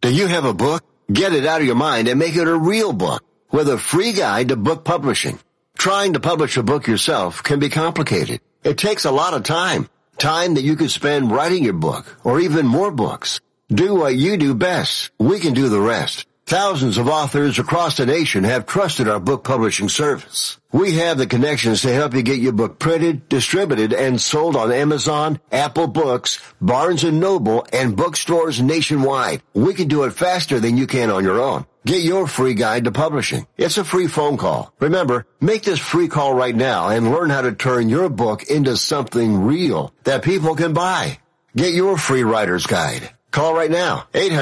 Do you have a book? Get it out of your mind and make it a real book with a free guide to book publishing. Trying to publish a book yourself can be complicated. It takes a lot of time that you could spend writing your book or even more books. Do what you do best. We can do the rest. Thousands of authors across the nation have trusted our book publishing service. We have the connections to help you get your book printed, distributed, and sold on Amazon, Apple Books, Barnes & Noble, and bookstores nationwide. We can do it faster than you can on your own. Get your free guide to publishing. It's a free phone call. Remember, make this free call right now and learn how to turn your book into something real that people can buy. Get your free writer's guide. Call right now,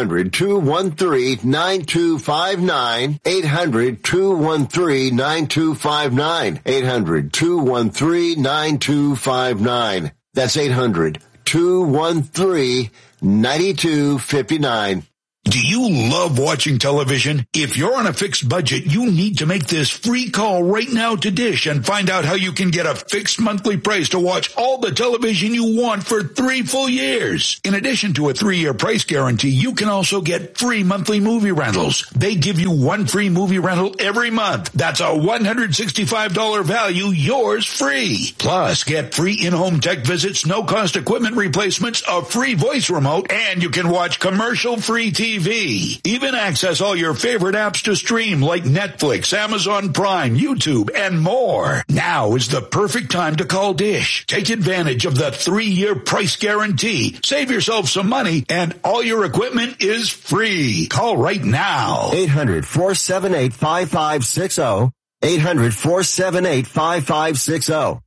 800-213-9259, 800-213-9259, 800-213-9259. That's 800-213-9259. Do you love watching television? If you're on a fixed budget, you need to make this free call right now to Dish and find out how you can get a fixed monthly price to watch all the television you want for 3 full years. In addition to a 3-year price guarantee, you can also get free monthly movie rentals. They give you 1 free movie rental every month. That's a $165 value, yours free. Plus, get free in-home tech visits, no-cost equipment replacements, a free voice remote, and you can watch commercial-free TV. Even access all your favorite apps to stream like Netflix, Amazon Prime, YouTube, and more. Now is the perfect time to call Dish. Take advantage of the 3-year price guarantee. Save yourself some money, and all your equipment is free. Call right now. 800-478-5560. 800-478-5560.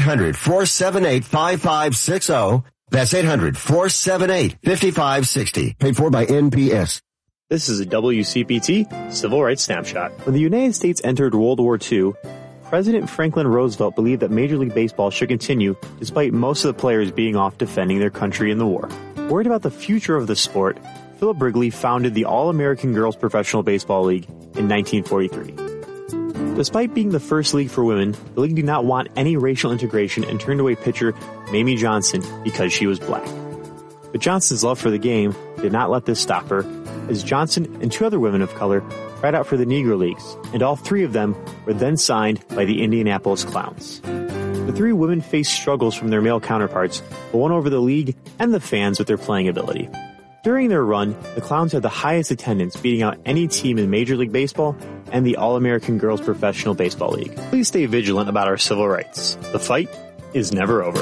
800-478-5560. That's 800-478-5560. Paid for by NPS. This is a WCPT Civil Rights Snapshot. When the United States entered World War II, President Franklin Roosevelt believed that Major League Baseball should continue despite most of the players being off defending their country in the war. Worried about the future of the sport, Philip Wrigley founded the All-American Girls Professional Baseball League in 1943. Despite being the first league for women, the league did not want any racial integration and turned away pitcher Mamie Johnson because she was black. But Johnson's love for the game did not let this stop her, as Johnson and 2 other women of color tried out for the Negro Leagues, and all 3 of them were then signed by the Indianapolis Clowns. The 3 women faced struggles from their male counterparts, but won over the league and the fans with their playing ability. During their run, the Clowns had the highest attendance, beating out any team in Major League Baseball and the All-American Girls Professional Baseball League. Please stay vigilant about our civil rights. The fight is never over.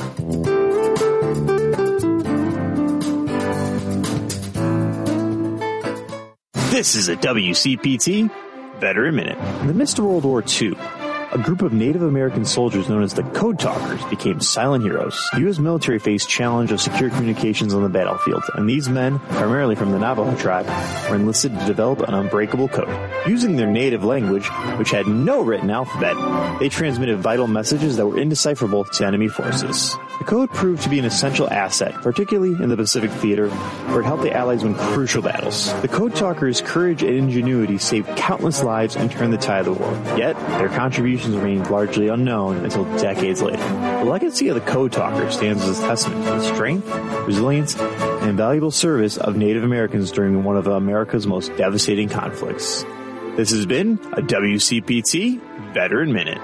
This is a WCPT Veteran Minute. In the midst of World War II, a group of Native American soldiers known as the Code Talkers became silent heroes. The U.S. military faced challenge of secure communications on the battlefield, and these men, primarily from the Navajo tribe, were enlisted to develop an unbreakable code. Using their native language, which had no written alphabet, they transmitted vital messages that were indecipherable to enemy forces. The code proved to be an essential asset, particularly in the Pacific Theater, where it helped the Allies win crucial battles. The Code Talkers' courage and ingenuity saved countless lives and turned the tide of the war. Yet, their contributions remained largely unknown until decades later. The legacy of the Code Talkers stands as a testament to the strength, resilience, and invaluable service of Native Americans during one of America's most devastating conflicts. This has been a WCPT Veteran Minute.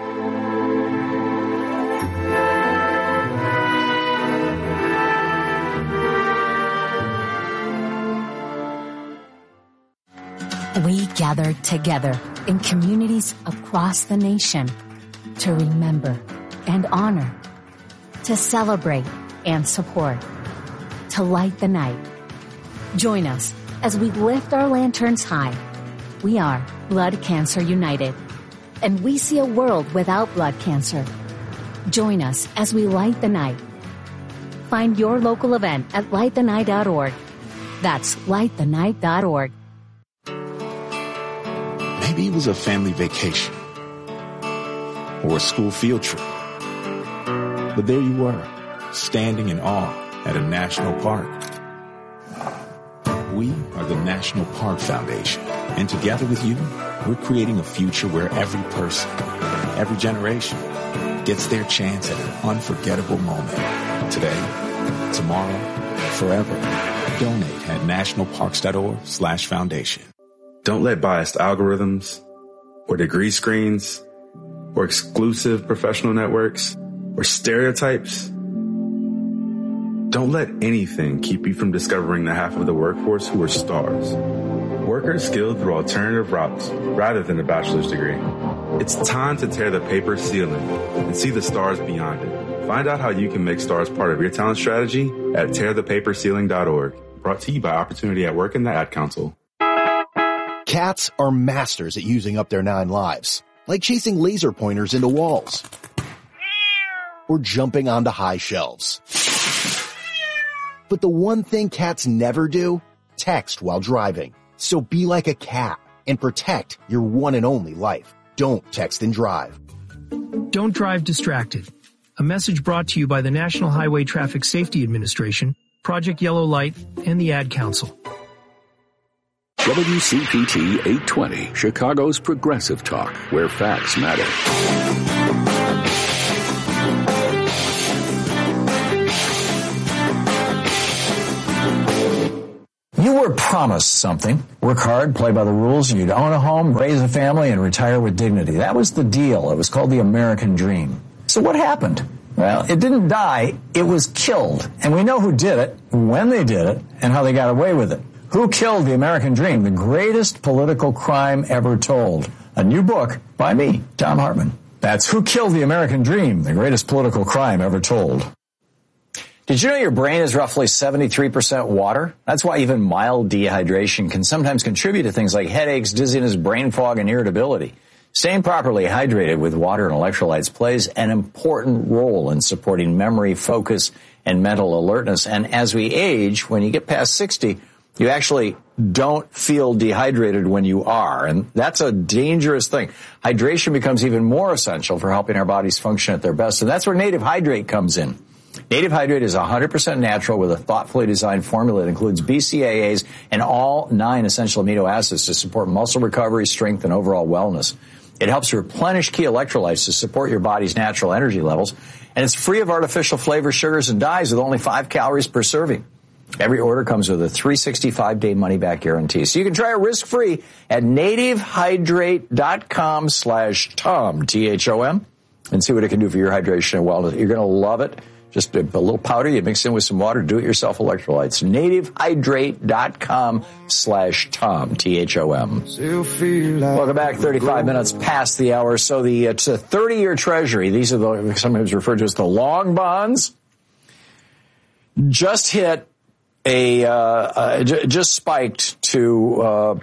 We gather together in communities across the nation to remember and honor, to celebrate and support, to light the night. Join us as we lift our lanterns high. We are Blood Cancer United, and we see a world without blood cancer. Join us as we light the night. Find your local event at lightthenight.org. That's lightthenight.org. Maybe it was a family vacation or a school field trip. But there you were, standing in awe at a national park. We are the National Park Foundation, and together with you, we're creating a future where every person, every generation, gets their chance at an unforgettable moment. Today, tomorrow, forever. Donate at nationalparks.org/foundation. Don't let biased algorithms or degree screens or exclusive professional networks or stereotypes. Don't let anything keep you from discovering the half of the workforce who are stars. Workers skilled through alternative routes rather than a bachelor's degree. It's time to tear the paper ceiling and see the stars beyond it. Find out how you can make stars part of your talent strategy at tearthepaperceiling.org. Brought to you by Opportunity at Work and the Ad Council. Cats are masters at using up their 9 lives, like chasing laser pointers into walls or jumping onto high shelves. But the one thing cats never do, text while driving. So be like a cat and protect your one and only life. Don't text and drive. Don't drive distracted. A message brought to you by the National Highway Traffic Safety Administration, Project Yellow Light, and the Ad Council. WCPT 820, Chicago's progressive talk, where facts matter. You were promised something. Work hard, play by the rules, and you'd own a home, raise a family, and retire with dignity. That was the deal. It was called the American Dream. So what happened? Well, it didn't die. It was killed. And we know who did it, when they did it, and how they got away with it. Who killed the American Dream? The greatest political crime ever told. A new book by me, Thom Hartmann. That's Who Killed the American Dream? The greatest political crime ever told. Did you know your brain is roughly 73% water? That's why even mild dehydration can sometimes contribute to things like headaches, dizziness, brain fog, and irritability. Staying properly hydrated with water and electrolytes plays an important role in supporting memory, focus, and mental alertness. And as we age, when you get past 60, you actually don't feel dehydrated when you are. And that's a dangerous thing. Hydration becomes even more essential for helping our bodies function at their best. And that's where Native Hydrate comes in. Native Hydrate is 100% natural with a thoughtfully designed formula that includes BCAAs and all 9 essential amino acids to support muscle recovery, strength, and overall wellness. It helps replenish key electrolytes to support your body's natural energy levels. And it's free of artificial flavors, sugars, and dyes with only 5 calories per serving. Every order comes with a 365-day money-back guarantee. So you can try it risk-free at nativehydrate.com/Tom, T-H-O-M, and see what it can do for your hydration and wellness. You're going to love it. Just a little powder, you mix in with some water, do-it-yourself electrolytes. nativehydrate.com/Tom, T-H-O-M. Welcome back, 35 minutes past the hour. So the 30-year Treasury, these are the sometimes referred to as the long bonds, just hit just spiked to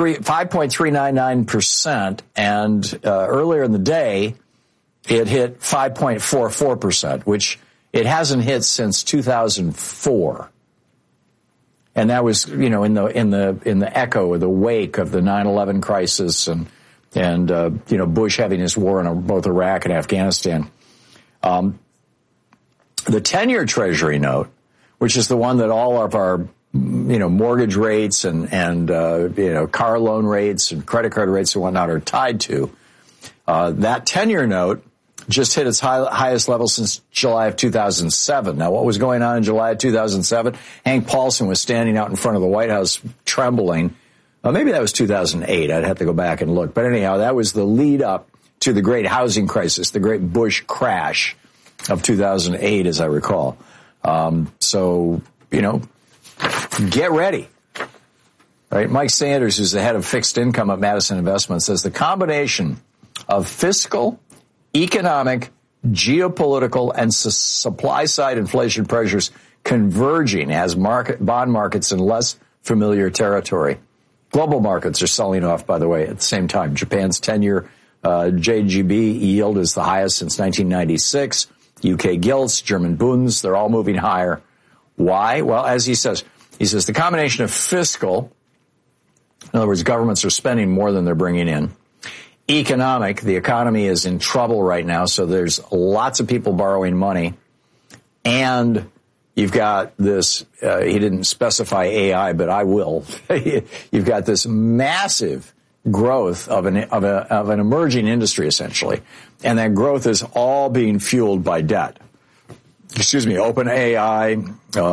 5.399%, and earlier in the day, it hit 5.44%, which it hasn't hit since 2004. And that was, in the echo or the wake of the 9/11 crisis and Bush having his war in both Iraq and Afghanistan. The 10-year Treasury note, which is the one that all of our, mortgage rates and car loan rates and credit card rates and whatnot are tied to, that 10-year note just hit its highest level since July of 2007. Now, what was going on in July of 2007? Hank Paulson was standing out in front of the White House trembling. Maybe that was 2008. I'd have to go back and look. But anyhow, that was the lead up to the great housing crisis, the great Bush crash of 2008, as I recall. So, get ready. Right? Mike Sanders, who's the head of fixed income at Madison Investments, says the combination of fiscal, economic, geopolitical, and supply-side inflation pressures converging has bond markets in less familiar territory. Global markets are selling off, by the way, at the same time. Japan's 10-year JGB yield is the highest since 1996. UK gilts, German bunds, they're all moving higher. Why? Well, as he says the combination of fiscal, in other words, governments are spending more than they're bringing in. Economic, the economy is in trouble right now, so there's lots of people borrowing money. And you've got this, he didn't specify AI, but I will. You've got this massive growth of an emerging industry, essentially. And that growth is all being fueled by debt. OpenAI,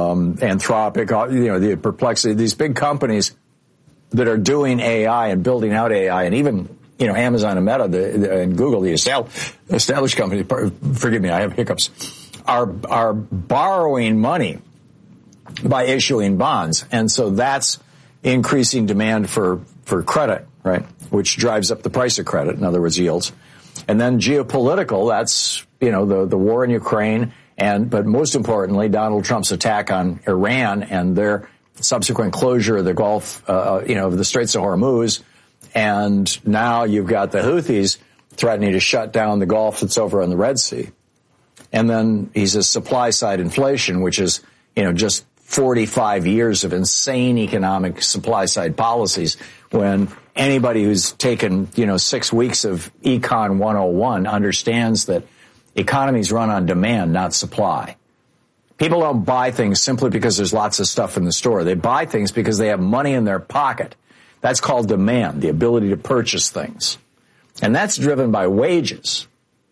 Anthropic, the Perplexity, these big companies that are doing AI and building out AI, and even, Amazon and Meta and Google, the established companies, forgive me, I have hiccups, are borrowing money by issuing bonds. And so that's increasing demand for credit, right? Which drives up the price of credit, in other words, yields. And then geopolitical, that's, the war in Ukraine, but most importantly, Donald Trump's attack on Iran and their subsequent closure of the Gulf, of the Straits of Hormuz. And now you've got the Houthis threatening to shut down the Gulf that's over on the Red Sea. And then he says supply side inflation, which is, just 45 years of insane economic supply side policies, when anybody who's taken, 6 weeks of Econ 101 understands that economies run on demand, not supply. People don't buy things simply because there's lots of stuff in the store. They buy things because they have money in their pocket. That's called demand, the ability to purchase things. And that's driven by wages.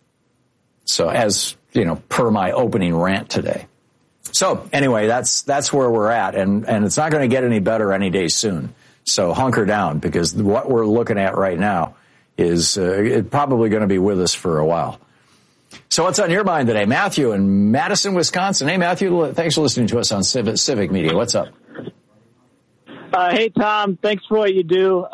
So as, per my opening rant today. So anyway, that's where we're at, and it's not going to get any better any day soon. So hunker down, because what we're looking at right now is probably going to be with us for a while. So what's on your mind today? Matthew in Madison, Wisconsin. Hey, Matthew, thanks for listening to us on Civic Media. What's up? Hey, Tom, thanks for what you do.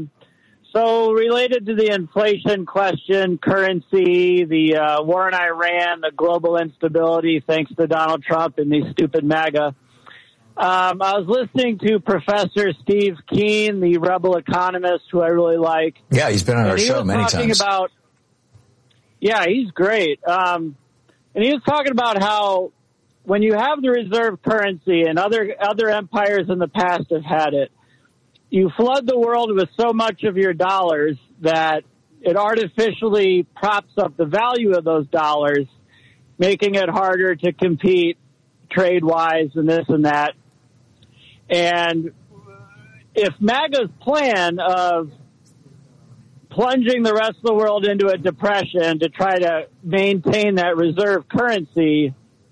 So related to the inflation question, currency, the war in Iran, the global instability, thanks to Donald Trump and these stupid MAGA. I was listening to Professor Steve Keen, the rebel economist, who I really like. Yeah, he's been on our show many times. Yeah, he's great. And he was talking about how when you have the reserve currency, and other empires in the past have had it, you flood the world with so much of your dollars that it artificially props up the value of those dollars, making it harder to compete trade-wise and this and that. And if MAGA's plan of plunging the rest of the world into a depression to try to maintain that reserve currency,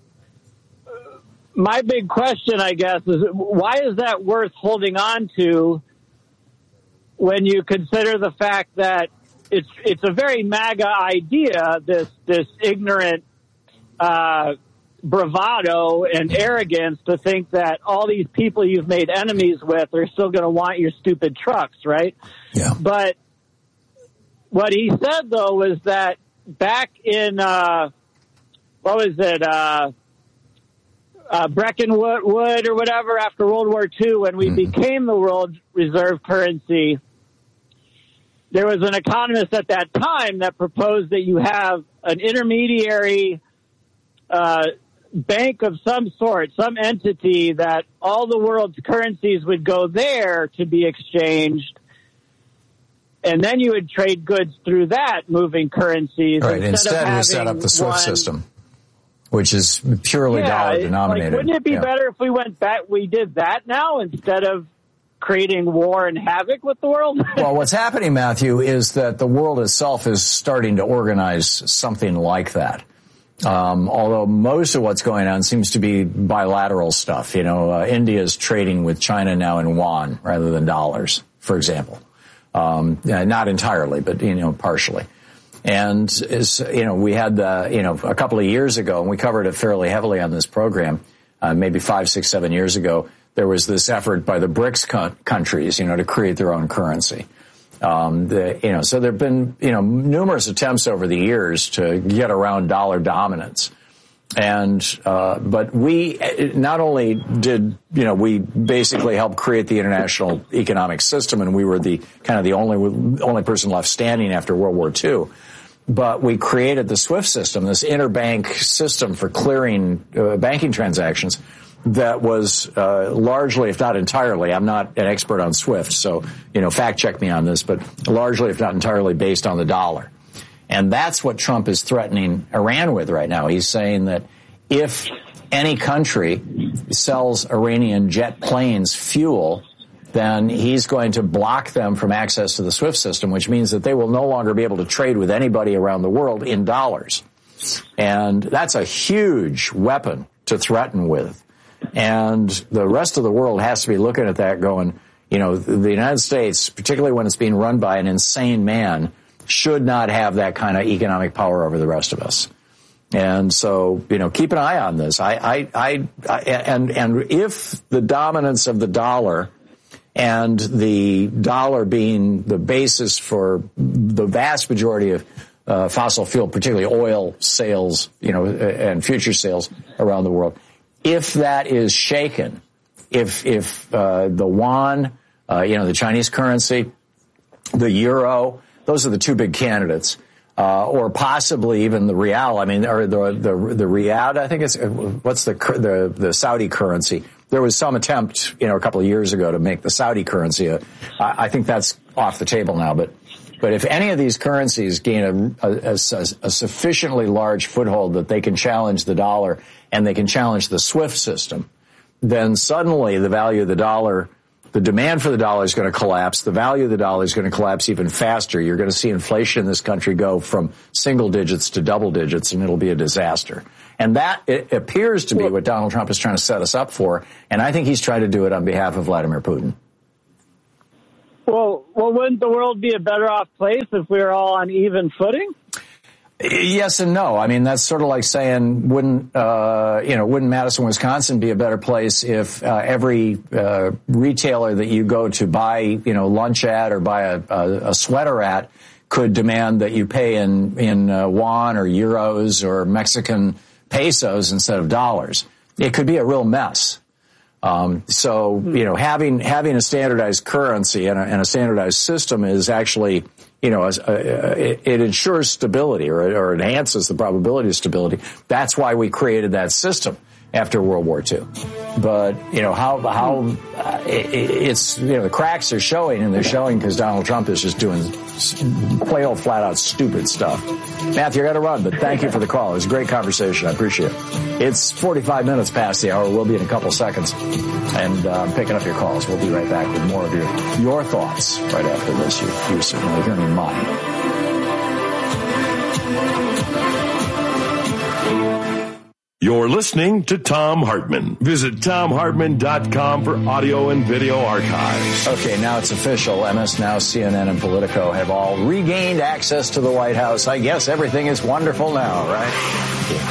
my big question, I guess, is why is that worth holding on to when you consider the fact that it's a very MAGA idea, this ignorant bravado and arrogance to think that all these people you've made enemies with are still going to want your stupid trucks, right? Yeah. But what he said, though, was that back in, Breckenwood or whatever, after World War II, when we became the world reserve currency, there was an economist at that time that proposed that you have an intermediary bank of some sort, some entity that all the world's currencies would go there to be exchanged. And then you would trade goods through that, moving currencies. Right. Instead we set up the SWIFT system, which is purely dollar denominated. Wouldn't it be better if we went back? We did that now instead of creating war and havoc with the world? Well, what's happening, Matthew, is that the world itself is starting to organize something like that. Although most of what's going on seems to be bilateral stuff. India is trading with China now in yuan rather than dollars, for example. Not entirely, but, partially. And we had a couple of years ago, and we covered it fairly heavily on this program, maybe 5, 6, 7 years ago, there was this effort by the BRICS countries, to create their own currency. So there have been, numerous attempts over the years to get around dollar dominance. But we not only did, we basically helped create the international economic system, and we were the only person left standing after World War II. But we created the SWIFT system, this interbank system for clearing banking transactions that was largely, if not entirely, I'm not an expert on SWIFT, so, fact check me on this, but largely, if not entirely, based on the dollar. And that's what Trump is threatening Iran with right now. He's saying that if any country sells Iranian jet planes fuel, then he's going to block them from access to the SWIFT system, which means that they will no longer be able to trade with anybody around the world in dollars. And that's a huge weapon to threaten with. And the rest of the world has to be looking at that going, you know, the United States, particularly when it's being run by an insane man, should not have that kind of economic power over the rest of us. And so, you know, keep an eye on this. And if the dominance of the dollar and the dollar being the basis for the vast majority of fossil fuel, particularly oil sales, you know, and future sales around the world, if that is shaken, if the yuan, you know, the Chinese currency, the euro, those are the two big candidates. Or possibly even the rial. I mean, or the riyad. I think it's what's the Saudi currency. There was some attempt, you know, a couple of years ago to make the Saudi currency. I think that's off the table now. But if any of these currencies gain a sufficiently large foothold that they can challenge the dollar and they can challenge the SWIFT system, then suddenly the value of the dollar. The demand for the dollar is going to collapse. The value of the dollar is going to collapse even faster. You're going to see inflation in this country go from single digits to double digits, and it'll be a disaster. And that it appears to be what Donald Trump is trying to set us up for, and I think he's trying to do it on behalf of Vladimir Putin. Well, wouldn't the world be a better off place if we were all on even footing? Yes and no. I mean, that's sort of like saying, wouldn't Madison, Wisconsin be a better place if every retailer that you go to buy, you know, lunch at or buy a sweater at could demand that you pay in yuan or euros or Mexican pesos instead of dollars? It could be a real mess. So, you know, having a standardized currency and a standardized system is actually, you know, it ensures stability or enhances the probability of stability. That's why we created that system after World War II. But, you know, it's, you know, the cracks are showing, and they're showing because Donald Trump is just doing plain old flat out stupid stuff. Matthew, I got to run, but thank you for the call. It was a great conversation. I appreciate it. It's 45 minutes past the hour. We'll be in a couple seconds. And I'm picking up your calls. We'll be right back with more of your thoughts right after this. You certainly hear me mine. You're listening to Thom Hartmann. Visit ThomHartmann.com for audio and video archives. Okay, now it's official. MS Now, CNN, and Politico have all regained access to the White House. I guess everything is wonderful now, right?